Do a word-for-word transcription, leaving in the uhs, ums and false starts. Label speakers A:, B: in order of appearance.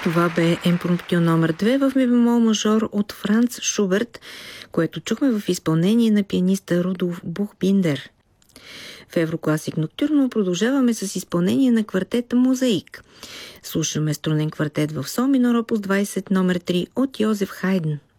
A: Това бе Емпромптю номер две в ми бемол мажор от Франц Шуберт, което чухме в изпълнение на пианиста Рудолф Бухбиндер. В Еврокласик Ноктюрно продължаваме с изпълнение на квартета Мозаик. Слушаме струнен квартет в сол минор опус двайсет номер три от Йозеф Хайден.